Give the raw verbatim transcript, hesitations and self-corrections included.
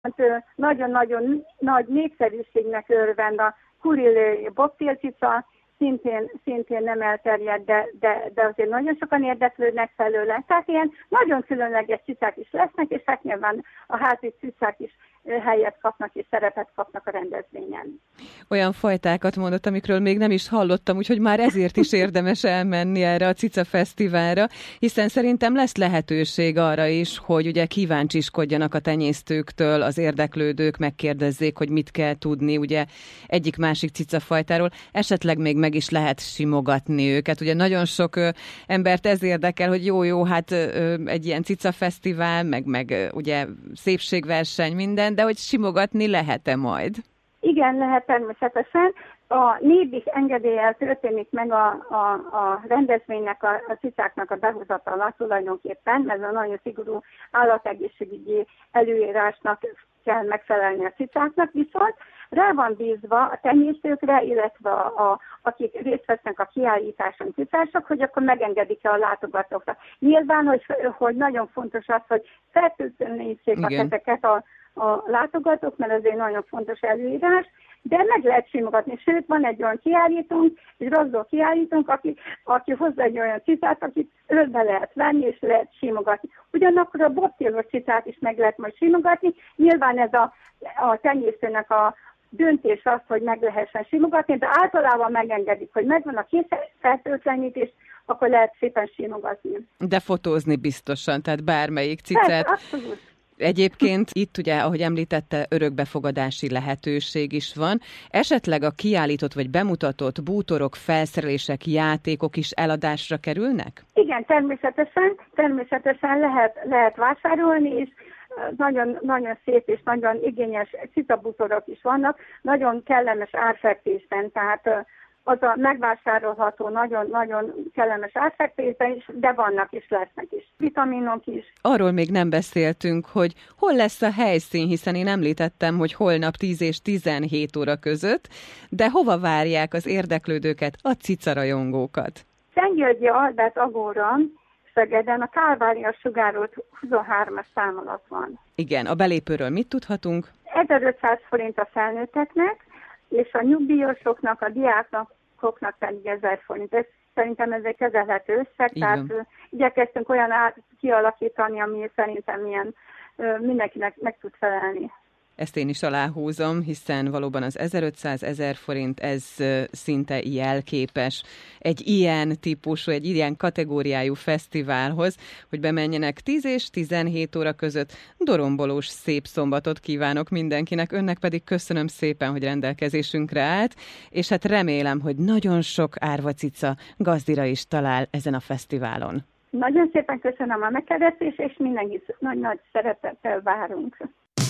Nagyon-nagyon nagy népszerűségnek örvend a kuril bobfélcica, szintén, szintén nem elterjedt, de, de, de azért nagyon sokan érdeklődnek felőle. Tehát ilyen nagyon különleges cicák is lesznek, és hát nyilván a házi cicák is helyet kapnak és szerepet kapnak a rendezvényen. Olyan fajtákat mondott, amikről még nem is hallottam, úgyhogy már ezért is érdemes elmenni erre a Cica Fesztiválra, hiszen szerintem lesz lehetőség arra is, hogy ugye kíváncsiskodjanak a tenyésztőktől, az érdeklődők megkérdezzék, hogy mit kell tudni ugye egyik-másik cicafajtáról, esetleg még meg is lehet simogatni őket. Ugye nagyon sok ö, embert ez érdekel, hogy jó-jó, hát ö, egy ilyen Cica Fesztivál, meg, meg ö, ugye szépségverseny, minden, de hogy simogatni lehet-e majd? Igen, lehet természetesen. A névdik engedéllyel történik meg a, a, a rendezvénynek, a, a cicáknak a behozatala tulajdonképpen, ez a nagyon szigorú állategészségügyi előírásnak kell megfelelni a cicáknak, viszont rá van bízva a tenyésztőkre, illetve a, a, akik részt vesznek a kiállításon cicások, hogy akkor megengedik-e a látogatókra. Nyilván, hogy, hogy nagyon fontos az, hogy fertőtlenítsék ezeket a a látogatók, mert ez egy nagyon fontos előírás, de meg lehet simogatni. Sőt, van egy olyan kiállítónk, egy razdó kiállítónk, aki, aki hozzá egy olyan cicát, akit ölbe lehet venni, és lehet simogatni. Ugyanakkor a bobtélos cicát is meg lehet majd simogatni. Nyilván ez a, a tenyésztőnek a döntés az, hogy meg lehessen simogatni, de általában megengedik, hogy megvan a kész fertőtlenítés, akkor lehet szépen simogatni. De fotózni biztosan, tehát bármelyik cicát. Persze, abszolút. Egyébként itt ugye, ahogy említette, örökbefogadási lehetőség is van. Esetleg a kiállított vagy bemutatott bútorok, felszerelések, játékok is eladásra kerülnek? Igen, természetesen, természetesen lehet, lehet vásárolni, és nagyon, nagyon szép és nagyon igényes cicabútorok is vannak, nagyon kellemes árfekvésben, tehát az a megvásárolható, nagyon-nagyon kellemes árfekvésben is, de vannak is, lesznek is. Vitaminok is. Arról még nem beszéltünk, hogy hol lesz a helyszín, hiszen én említettem, hogy holnap tíz és tizenhét óra között, de hova várják az érdeklődőket, a cicarajongókat? Szentgyörgyi Albert Agóra Szegeden a Kálvária Sugárút huszonhármas szám alatt van. Igen, a belépőről mit tudhatunk? ezerötszáz forint a felnőtteknek, és a nyugdíjasoknak, a diákoknak pedig ezer forint. Ez, szerintem ez egy kezelhető összeg, tehát igyekeztünk olyan át kialakítani, ami szerintem ilyen, mindenkinek meg tud felelni. Ezt én is aláhúzom, hiszen valóban az ezerötszáz-ezer forint, ez szinte jelképes egy ilyen típusú, egy ilyen kategóriájú fesztiválhoz, hogy bemenjenek tíz és tizenhét óra között. Dorombolós szép szombatot kívánok mindenkinek, önnek pedig köszönöm szépen, hogy rendelkezésünkre állt, és hát remélem, hogy nagyon sok árvacica gazdira is talál ezen a fesztiválon. Nagyon szépen köszönöm a megkeresést, és mindenki nagy-nagy szeretettel várunk.